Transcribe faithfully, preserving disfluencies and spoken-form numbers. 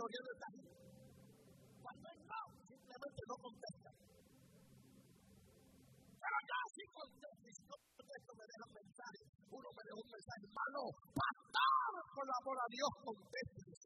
mayoría de esta gente. Cuando es no, simplemente no contesta. Pero ya sí contesta, y si no contesto me dejan mensaje. Uno me deja un mensaje, hermano, pastor, por amor a Dios, contesta.